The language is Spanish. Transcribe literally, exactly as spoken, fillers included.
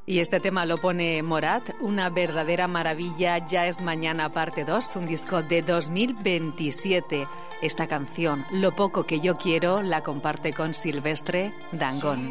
Y este tema lo pone Morat, una verdadera maravilla, Ya es mañana parte dos, un disco de dos mil veintisiete. Esta canción, Lo poco que yo quiero, la comparte con Silvestre Dangond.